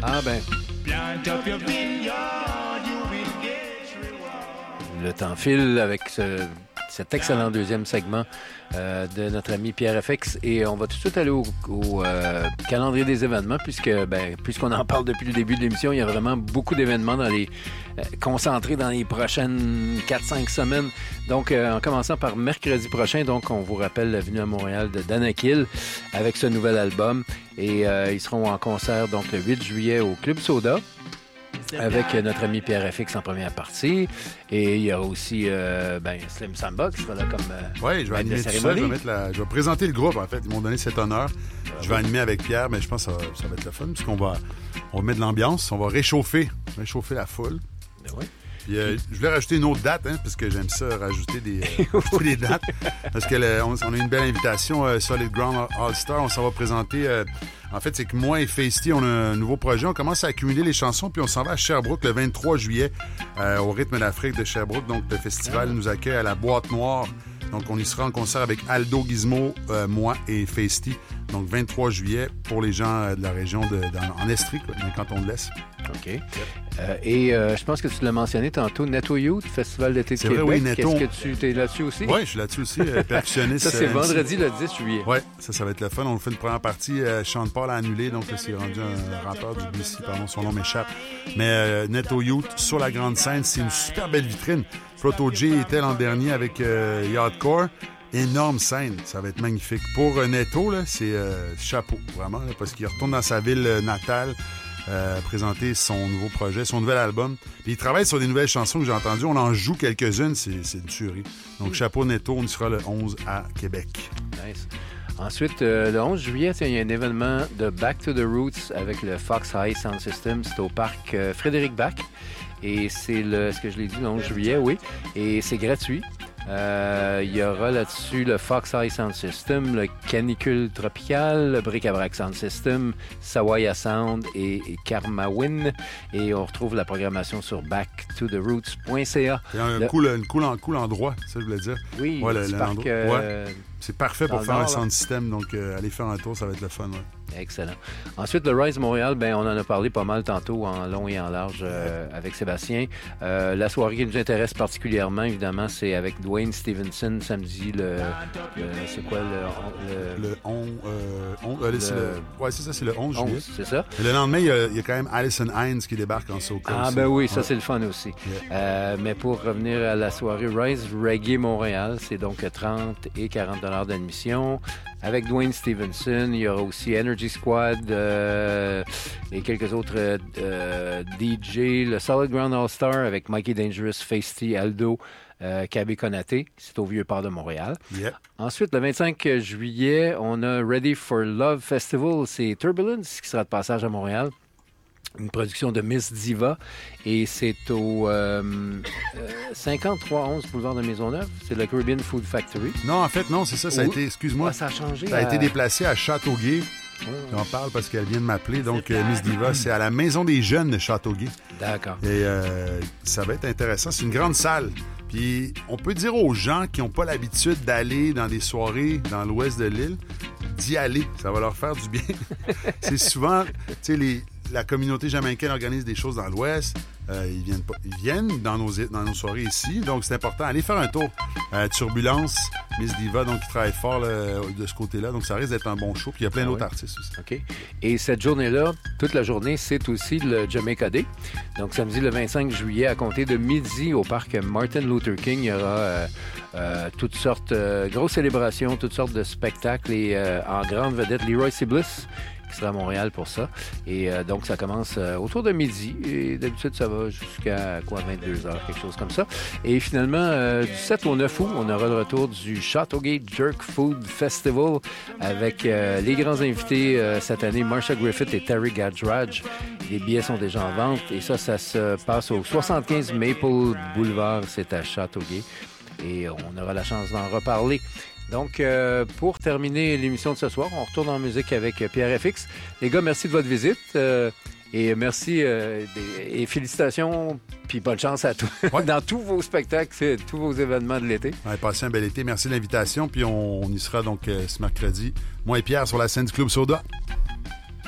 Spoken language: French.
Ah ben. Plant up your vineyard, you will get reward. Le temps file avec cet excellent deuxième segment de notre ami Pierre FX. Et on va tout de suite aller au calendrier des événements, puisqu'on en parle depuis le début de l'émission. Il y a vraiment beaucoup d'événements concentrés dans les prochaines 4-5 semaines. Donc, en commençant par mercredi prochain, donc on vous rappelle la venue à Montréal de Danakil avec ce nouvel album. Et ils seront en concert donc le 8 juillet au Club Soda, avec notre ami Pierre FX en première partie. Et il y aura aussi Slim Samba qui sera là comme oui, je vais animer tout ça. Je vais présenter le groupe, en fait. Ils m'ont donné cet honneur. Je vais animer avec Pierre, mais je pense que ça va être le fun, puisqu'on va mettre de l'ambiance. On va réchauffer la foule. Ben oui. Puis, je voulais rajouter une autre date, parce que j'aime ça, rajouter des dates. Parce que on a une belle invitation, Solid Ground All-Star. On s'en va présenter. En fait, c'est que moi et Feisty, on a un nouveau projet. On commence à accumuler les chansons, puis on s'en va à Sherbrooke le 23 juillet, au Rythme d'Afrique de Sherbrooke. Donc, le festival nous accueille à la Boîte Noire. Donc, on y sera en concert avec Aldo Gizmo, moi et Feisty. Donc, 23 juillet pour les gens de la région en Estrie, dans le canton de l'Est. OK. Je pense que tu l'as mentionné tantôt, Netto Youth, Festival d'été de Québec. Vrai, oui, Netto. Qu'est-ce que tu es là-dessus aussi? Oui, je suis là-dessus aussi, percussionniste. Ça, c'est vendredi le 10 juillet. Oui, ça va être le fun. On fait une première partie. Sean Paul a annulé, donc là, c'est rendu un rappeur du BC, pardon, son nom m'échappe. Mais Netto Youth, sur la grande scène, c'est une super belle vitrine. Proto J était l'an dernier avec Yardcore. Énorme scène, ça va être magnifique. Pour Netto, là, c'est chapeau, vraiment, là, parce qu'il retourne dans sa ville natale, présenter son nouveau projet, son nouvel album. Puis il travaille sur des nouvelles chansons que j'ai entendues. On en joue quelques-unes, c'est une tuerie. Donc, chapeau Netto, on y sera le 11 à Québec. Nice. Ensuite, le 11 juillet, il y a un événement de Back to the Roots avec le Fox High Sound System. C'est au parc Frédéric Bach. Et c'est ce que je l'ai dit, le 11 juillet, oui. Et c'est gratuit. Il y aura là-dessus le Fox High Sound System, le Canicule Tropical, le Bric-à-Brac Sound System, Sawaya Sound et Karmawin. Et on retrouve la programmation sur backtotheroots.ca. C'est un cool endroit, ça je voulais dire. Oui, ouais, parc, c'est parfait pour faire un sound system, donc allez faire un tour, ça va être le fun. Ouais. Excellent. Ensuite, le Rise Montréal, on en a parlé pas mal tantôt, en long et en large, avec Sébastien. La soirée qui nous intéresse particulièrement, évidemment, c'est avec Dwayne Stevenson, samedi, c'est quoi le 11... c'est ça, c'est le 11 juillet. C'est ça. Et le lendemain, il y a quand même Alison Hines qui débarque en soca. Ah, oui, ça, c'est le fun aussi. Yeah. Mais pour revenir à la soirée Rise Reggae Montréal, c'est donc 30 et 40 $ d'admission. Avec Dwayne Stevenson, il y aura aussi Energy Squad et quelques autres DJ. Le Solid Ground All-Star avec Mikey Dangerous, Feisty, Aldo, Kabé Konaté. C'est au Vieux-Port de Montréal. Yeah. Ensuite, le 25 juillet, on a Ready for Love Festival. C'est Turbulence qui sera de passage à Montréal. Une production de Miss Diva. Et c'est au 5311 boulevard de Maisonneuve. C'est le Caribbean Food Factory. Non, en fait, non, c'est ça. Ça a été, excuse-moi. Ça a changé. Ça a été déplacé à Châteauguay. J'en parle parce qu'elle vient de m'appeler. Donc, Miss Diva, c'est à la Maison des Jeunes de Châteauguay. D'accord. Et ça va être intéressant. C'est une grande salle. Puis, on peut dire aux gens qui n'ont pas l'habitude d'aller dans des soirées dans l'ouest de l'île, d'y aller. Ça va leur faire du bien. C'est souvent, tu sais, la communauté jamaïcaine organise des choses dans l'Ouest. Ils viennent dans nos soirées ici. Donc, c'est important. Allez faire un tour. Turbulence, Miss Diva, donc, qui travaille fort de ce côté-là. Donc, ça risque d'être un bon show. Puis, il y a plein d'autres artistes aussi. OK. Et cette journée-là, toute la journée, c'est aussi le Jamaica Day. Donc, samedi le 25 juillet, à compter de midi au parc Martin Luther King, il y aura toutes sortes, grosses célébrations, toutes sortes de spectacles. Et en grande vedette, Leroy Siblis, qui sera à Montréal pour ça. Et donc, ça commence autour de midi. Et d'habitude, ça va jusqu'à 22 heures, quelque chose comme ça. Et finalement, du 7 au 9 août, on aura le retour du Châteauguay Jerk Food Festival avec les grands invités cette année, Marsha Griffith et Terry Gadraj. Les billets sont déjà en vente. Et ça se passe au 75 Maple Boulevard. C'est à Châteauguay. Et on aura la chance d'en reparler. Donc, pour terminer l'émission de ce soir, on retourne en musique avec Pierre FX. Les gars, merci de votre visite. Et merci et félicitations, puis bonne chance à tous dans tous vos spectacles, tous vos événements de l'été. Ouais, passez un bel été. Merci de l'invitation. Puis on y sera donc ce mercredi. Moi et Pierre sur la scène du Club Soda.